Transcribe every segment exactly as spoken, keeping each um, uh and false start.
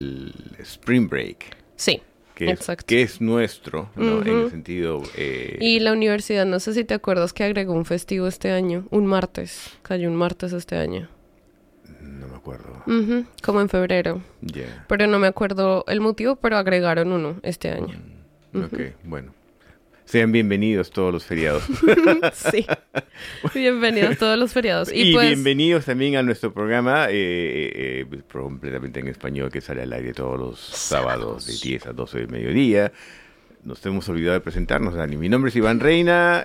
el Spring Break. Sí, que es, exacto. Que es nuestro, ¿no? Uh-huh. En el sentido... Eh... Y la universidad, no sé si te acuerdas que agregó un festivo este año, un martes, cayó un martes este año. No me acuerdo. Uh-huh. Como en febrero. Yeah. Pero no me acuerdo el motivo, pero agregaron uno este año. Mm, ok, uh-huh. Bueno. Sean bienvenidos todos los feriados. Sí, bienvenidos todos los feriados. Y, y pues... bienvenidos también a nuestro programa eh, eh, completamente en español que sale al aire todos los sábados de diez a doce del mediodía. Nos hemos olvidado de presentarnos, Dani. Mi nombre es Iván Reina.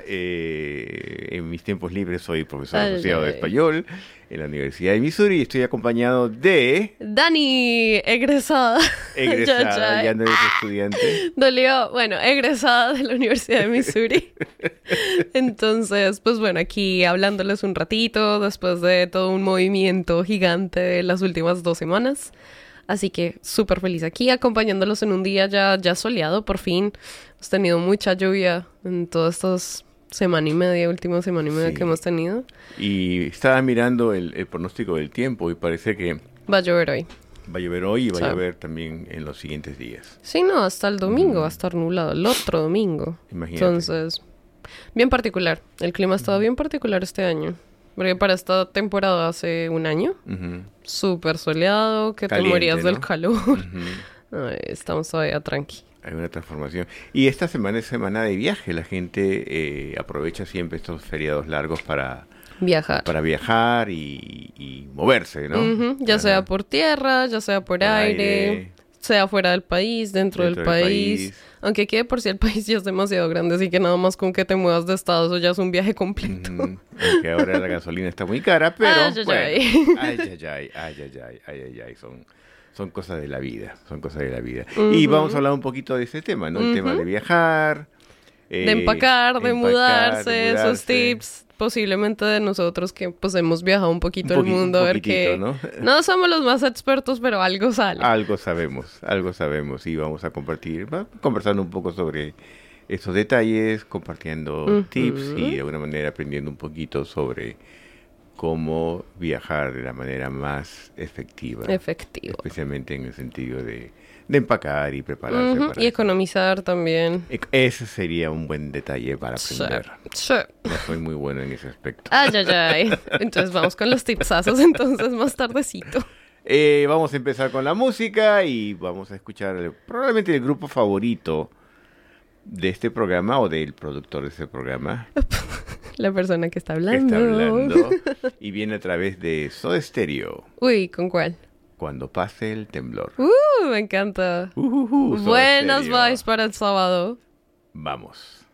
Eh, en mis tiempos libres soy profesor ay, asociado ay. de español en la Universidad de Missouri y estoy acompañado de... Dani, egresada. Egresada, ya, ya no eres ah, estudiante. Dolió, bueno, egresada de la Universidad de Missouri. Entonces, pues bueno, aquí hablándoles un ratito después de todo un movimiento gigante de las últimas dos semanas. Así que súper feliz aquí, acompañándolos en un día ya, ya soleado, por fin. Hemos tenido mucha lluvia en todas estas semana y media, última semana y media sí. que hemos tenido. Y estaba mirando el, el pronóstico del tiempo y parece que... Va a llover hoy. Va a llover hoy y va sí. a llover también en los siguientes días. Sí, no, hasta el domingo mm. va a estar nublado, el otro domingo. Imagínate. Entonces, bien particular. El clima ha estado mm. bien particular este año. Porque para esta temporada hace un año, uh-huh. súper soleado, que Caliente, te morías ¿no? del calor. Uh-huh. Ay, estamos todavía tranqui. Hay una transformación. Y esta semana es semana de viaje. La gente eh, aprovecha siempre estos feriados largos para viajar, para viajar y, y moverse, ¿no? Uh-huh. Ya uh-huh. sea por tierra, ya sea por, por aire, aire, sea fuera del país, dentro, dentro del, del país. país. Aunque quede por si el país ya es demasiado grande, así que nada más con que te muevas de estado, eso ya es un viaje completo. Mm, aunque ahora la gasolina está muy cara, pero ay, ay, bueno, ay. ay, ay, ay, ay, ay, ay, ay, ay, ay, son, son cosas de la vida, son cosas de la vida. Uh-huh. Y vamos a hablar un poquito de ese tema, ¿no? El uh-huh. tema de viajar. Eh, de empacar, de, empacar mudarse, de mudarse, esos tips. Posiblemente de nosotros que pues hemos viajado un poquito un poqui- el mundo, a ver que ¿no? no somos los más expertos, pero algo sale. Algo sabemos, algo sabemos y vamos a compartir, va, conversando un poco sobre esos detalles, compartiendo uh-huh. tips y de alguna manera aprendiendo un poquito sobre cómo viajar de la manera más efectiva. Efectiva. Especialmente en el sentido de, de empacar y prepararse. Uh-huh. Para y economizar también. E- ese sería un buen detalle para aprender. Sí. No soy muy bueno en ese aspecto. Ay, ay, ay. Entonces vamos con los tipsazos entonces más tardecito. Eh, vamos a empezar con la música y vamos a escuchar el, probablemente el grupo favorito de este programa o del productor de este programa. La persona que está hablando. Que está hablando y viene a través de Soda Stereo. Uy, ¿con cuál? Cuando pase el temblor. Uh, me encanta. Uh, uh, uh, Buenas vibes para el sábado. Vamos.